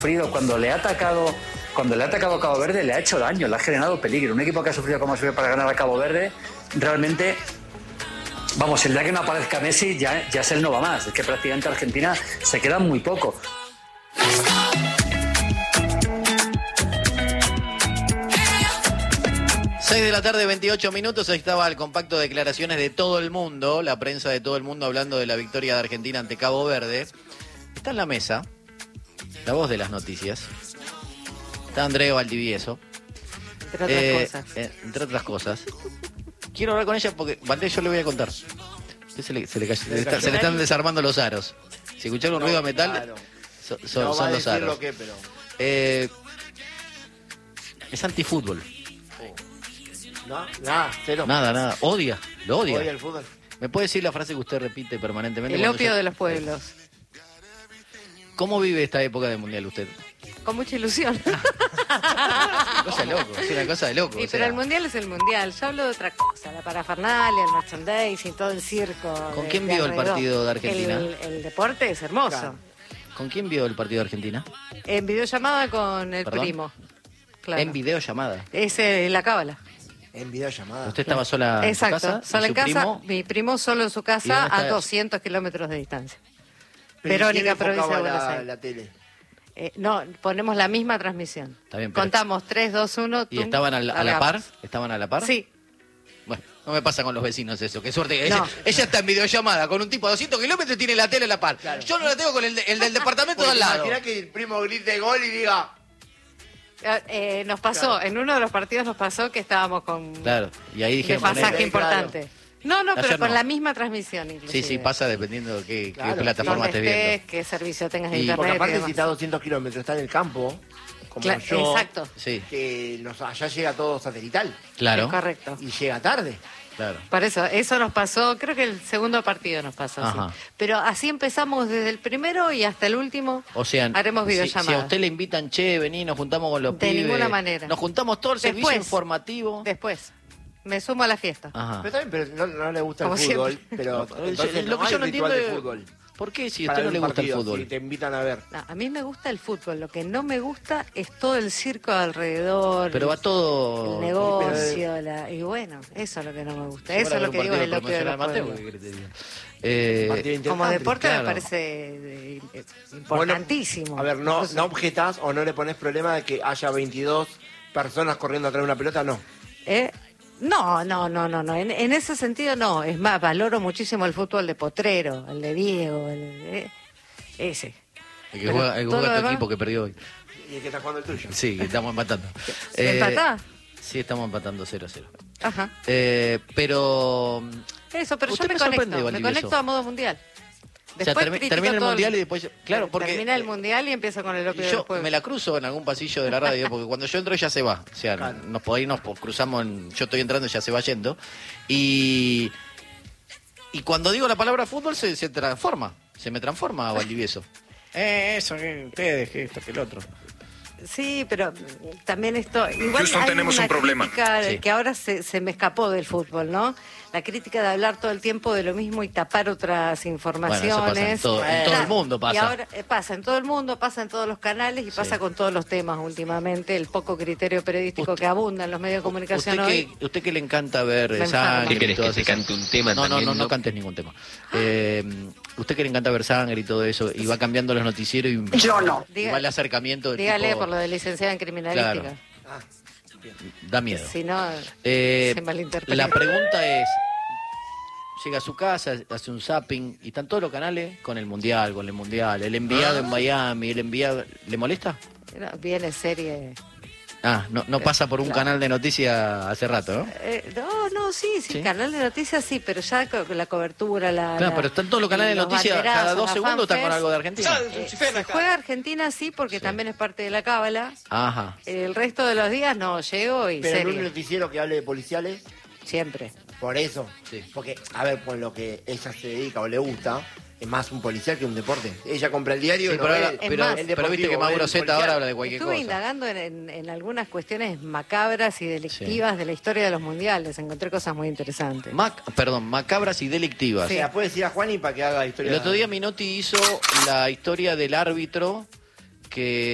Cuando le ha atacado a Cabo Verde, le ha hecho daño, le ha generado peligro. Un equipo que ha sufrido como ha sufrido para ganar a Cabo Verde, realmente, vamos, el día que no aparezca Messi, ya es el no va más. Es que prácticamente Argentina se queda muy poco. Seis de la tarde, 28 minutos. Ahí estaba el compacto de declaraciones de todo el mundo, la prensa de todo el mundo hablando de la victoria de Argentina ante Cabo Verde. Está en la mesa la voz de las noticias. Está Andrea Valdivieso. Entre otras cosas. Quiero hablar con ella porque, Valdés, yo le voy a contar. Se le están desarmando los aros. Si escucharon un ruido de metal, claro, son los aros. Que, pero... es antifútbol. No, nada, cero. Nada. Lo odia. Odia el fútbol. ¿Me puede decir la frase que usted repite permanentemente? El opio de los pueblos. ¿Cómo vive esta época del Mundial usted? Con mucha ilusión. Cosa de loco, es una cosa de loco. Sí, pero el Mundial es el Mundial. Yo hablo de otra cosa, la parafernalia, el merchandising, todo el circo. ¿Con quién vio el partido de Argentina? El deporte es hermoso. Claro. ¿Con quién vio el partido de Argentina? En videollamada con el ¿Perdón? Primo. Claro. ¿En videollamada? Es la cábala. En videollamada. ¿Usted estaba sola en su casa? Exacto, sola en casa. Primo? Mi primo solo en su casa a 200 kilómetros de distancia. Verónica, provincia de Buenos Aires. La tele. No, ponemos la misma transmisión. Está bien, pero... Contamos 3, 2, 1. ¿Y estaban a la par? ¿Estaban a la par? Sí. Bueno, no me pasa con los vecinos eso. Qué suerte. No. Ella está en videollamada con un tipo a 200 kilómetros y tiene la tele a la par. Claro. Yo no la tengo con el del departamento de al lado. Imagina que el primo grite gol y diga... nos pasó, claro. En uno de los partidos nos pasó que estábamos con... Claro, y ahí dije... pasaje importante. Claro. No, pero con la misma transmisión inclusive. Sí, pasa dependiendo de qué plataforma estés viendo. Qué servicio tengas de internet. Porque aparte si está a 200 kilómetros, está en el campo, como yo, exacto. Que allá llega todo satelital. Claro. Es correcto. Y llega tarde. Claro. Por eso nos pasó, creo que el segundo partido nos pasó así. Pero así empezamos desde el primero y hasta el último. O sea, haremos videollamadas. Si a usted le invitan, vení, nos juntamos con los pibes. De ninguna manera. Nos juntamos todo el servicio informativo. Después. Me sumo a la fiesta. Pero también, no le gusta como el fútbol. Pero entonces lo que yo no entiendo de fútbol. ¿Por qué si a usted no le gusta el fútbol? Si te invitan a ver. No, a mí me gusta el fútbol. Lo que no me gusta es todo el circo alrededor. Pero va todo... El negocio. Y bueno, eso es lo que no me gusta. Eso es lo que digo del opio de los pueblos. Como deporte me parece importantísimo. Bueno, a ver, no objetas o no le pones problema de que haya 22 personas corriendo atrás de una pelota, no. No. En ese sentido no. Es más, valoro muchísimo el fútbol de Potrero, el de Diego, ese. El que juega tu equipo que perdió hoy. ¿Y el que está jugando el tuyo? Sí, que estamos empatando. ¿Empatás? Sí, estamos empatando 0-0. Ajá. Pero yo me conecto a modo mundial. Después termina el mundial y después... Claro, porque... Termina el mundial y empieza con el opio del pueblo. Me la cruzo en algún pasillo de la radio, porque cuando yo entro ya se va. O sea, claro. Nos cruzamos, yo estoy entrando y ya se va yendo. Y cuando digo la palabra fútbol se transforma. Se me transforma a Valdivieso. Eso, que ustedes, que esto, que el otro. Sí, pero también esto... Igual Houston, tenemos un problema. Que ahora se me escapó del fútbol, ¿no? La crítica de hablar todo el tiempo de lo mismo y tapar otras informaciones. Bueno, eso pasa en todo el mundo pasa. Y ahora pasa en todo el mundo, pasa en todos los canales y pasa con todos los temas últimamente. El poco criterio periodístico que abunda en los medios de comunicación hoy. ¿Usted que le encanta ver sangre? ¿Qué querés, que te cante un tema también? No cantes ningún tema. ¿Usted que le encanta ver sangre y todo eso? Y va cambiando los noticieros y... Yo no. Y va el acercamiento del dígale tipo... por lo de licenciada en criminalística. Claro. Da miedo. Si no, se malinterpreta. La pregunta es... Llega a su casa, hace un zapping y están todos los canales con el mundial. El enviado en Miami, el enviado... ¿Le molesta? No, viene serie... no pasa por un canal de noticias hace rato, ¿no? Sí, canal de noticias sí, pero ya la cobertura, Claro, pero están todos los canales de noticias, cada 2 segundos están con algo de Argentina. Se juega Argentina sí, porque también es parte de la cábala. Ajá. El resto de los días no, llego y pero serie. en un noticiero que hable de policiales... Siempre. Por eso, porque, a ver, por lo que ella se dedica o le gusta, es más un policial que un deporte. Ella compra el diario y pero viste que Mauro Zeta ahora habla de cualquier cosa. Estuve indagando en algunas cuestiones macabras y delictivas de la historia de los mundiales. Encontré cosas muy interesantes. Macabras y delictivas. Sí. La puede decir a Juani para que haga historia. El otro día Minotti hizo la historia del árbitro que